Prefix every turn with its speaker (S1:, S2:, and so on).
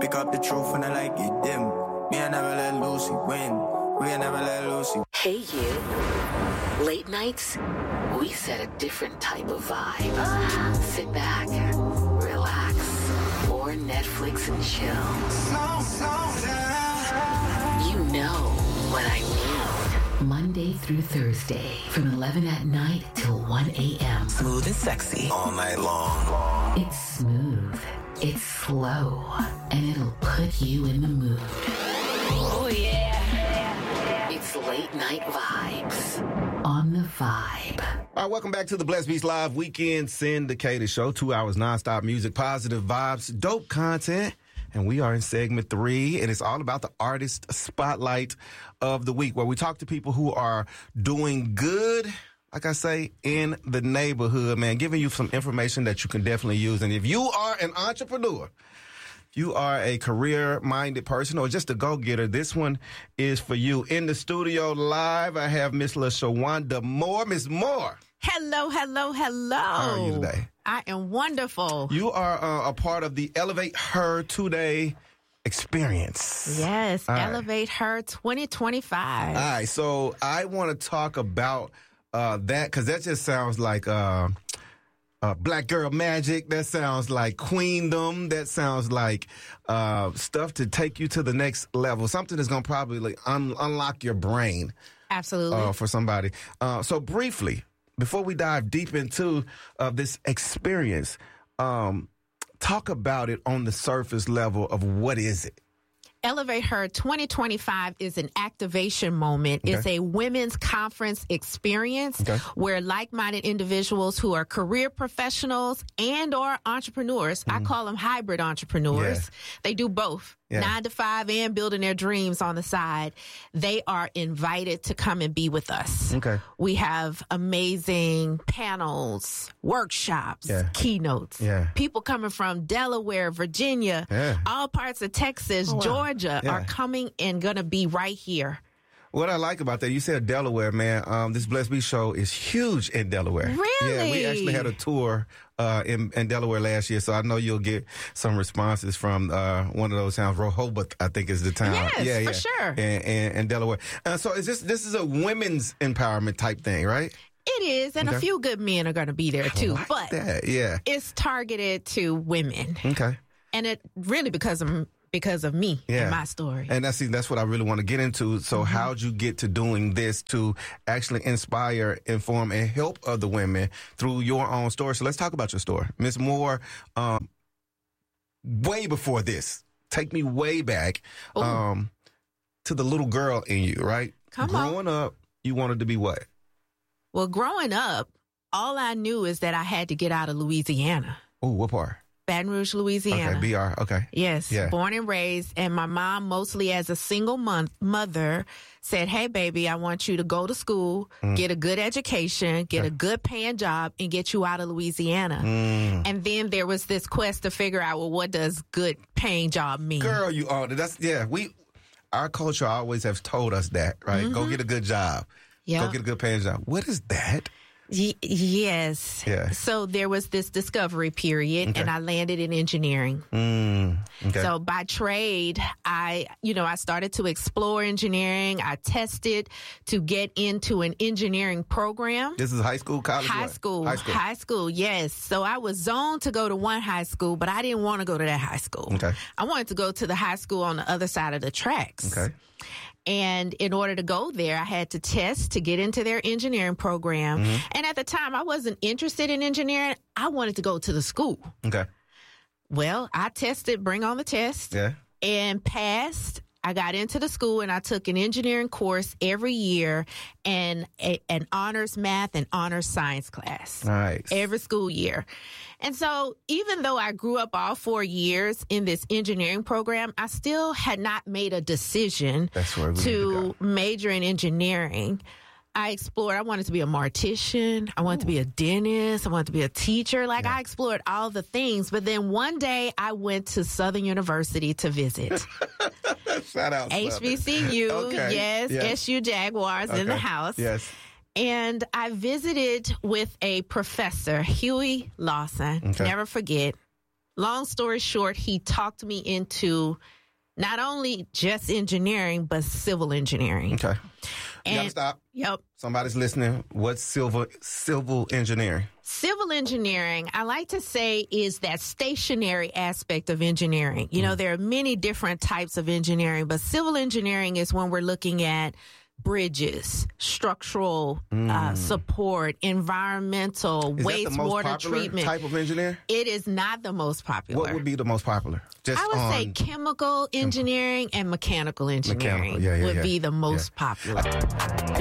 S1: Pick up the truth when I like it dim. Me, I never let Lucy win. We ain't never let Lucy.
S2: Hey, you. Late nights, we set a different type of vibe. Sit back, relax, or Netflix and chill.
S1: Slow down.
S2: You know what I mean. Monday through Thursday, from 11 at night till 1 a.m.
S3: Smooth and sexy.
S1: All night long.
S2: It's smooth, it's slow, and it'll put you in the mood. Oh, yeah. It's Late Night Vibes on The Vibe.
S4: All right, welcome back to the Blessed Beats Live Weekend Syndicated Show. 2 hours nonstop music, positive vibes, dope content. And we are in segment 3, and it's all about the artist spotlight of the week, where we talk to people who are doing good, like I say, in the neighborhood, man, giving you some information that you can definitely use. And if you are an entrepreneur, you are a career-minded person or just a go-getter, this one is for you. In the studio live, I have Miss LaShawanda Moore. Miss Moore.
S5: Hello.
S4: How are you today?
S5: I am wonderful.
S4: You are a part of the Elevate Her 2-day experience.
S5: Yes,
S4: All right.
S5: Elevate Her 2025.
S4: All right, so I want to talk about that because that just sounds like Black Girl Magic. That sounds like Queendom. That sounds like stuff to take you to the next level. Something that's going to probably like unlock your brain.
S5: Absolutely.
S4: For somebody. So briefly, before we dive deep into this experience, talk about it on the surface level of what is it?
S5: Elevate Her 2025 is an activation moment.
S4: Okay.
S5: It's a women's conference experience where like-minded individuals who are career professionals and or entrepreneurs, I call them hybrid entrepreneurs. They do both, 9 to 5 and building their dreams on the side. They are invited to come and be with us.
S4: Okay.
S5: We have amazing panels, workshops, keynotes. People coming from Delaware, Virginia, all parts of Texas, Georgia are coming and going to be right here.
S4: What I like about that, you said Delaware, man. This Blessed Beat show is huge in Delaware.
S5: Really?
S4: Yeah, we actually had a tour in Delaware last year, so I know you'll get some responses from one of those towns. Rehoboth, I think, is the town.
S5: Yes, for sure.
S4: And Delaware. So this is a women's empowerment type thing, right?
S5: It is, and a few good men are going to be there too.
S4: Like
S5: but
S4: that,
S5: it's targeted to women.
S4: Okay.
S5: And it really because of me and my story.
S4: And that's what I really want to get into. So how'd you get to doing this to actually inspire, inform, and help other women through your own story? So let's talk about your story. Ms. Moore, way before this, take me way back to the little girl in you, right? Growing up, you wanted to be what?
S5: Well, growing up, all I knew is that I had to get out of Louisiana.
S4: Oh, what part?
S5: Baton Rouge, Louisiana.
S4: Okay, BR, okay.
S5: Yes, born and raised. And my mom, mostly as a single mother, said, hey, baby, I want you to go to school, get a good education, get a good paying job, and get you out of Louisiana. And then there was this quest to figure out, well, what does good paying job mean?
S4: Girl, you are. Our culture always has told us that, right? Go get a good job. Go get a good paying job. What is that?
S5: Yes.
S4: Yeah.
S5: So there was this discovery period, and I landed in engineering. So by trade, I started to explore engineering. I tested to get into an engineering program.
S4: This is high school, college?
S5: High school, yes. So I was zoned to go to one high school, but I didn't want to go to that high school.
S4: Okay.
S5: I wanted to go to the high school on the other side of the tracks.
S4: Okay.
S5: And in order to go there, I had to test to get into their engineering program. And at the time, I wasn't interested in engineering. I wanted to go to the school.
S4: Okay.
S5: Well, I tested, bring on the test, and passed. I got into the school and I took an engineering course every year and an honors math and honors science class.
S4: Nice.
S5: Every school year. And so even though I grew up all 4 years in this engineering program, I still had not made a decision to major in engineering. I explored, I wanted to be a mortician. I wanted to be a dentist. I wanted to be a teacher. I explored all the things. But then one day I went to Southern University to visit.
S4: Shout out
S5: HBCU, yes. SU Jaguars in the house.
S4: Yes.
S5: And I visited with a professor, Huey Lawson. Never forget. long story short, he talked me into not only just engineering, but civil engineering.
S4: Okay. You gotta stop.
S5: Yep.
S4: Somebody's listening. What's civil engineering?
S5: Civil engineering, I like to say, is that stationary aspect of engineering. You know, there are many different types of engineering, but civil engineering is when we're looking at bridges, structural support, environmental, wastewater treatment.
S4: Type of engineer?
S5: It is not the most popular.
S4: What would be the most popular?
S5: I would say chemical engineering and mechanical engineering would be the most popular.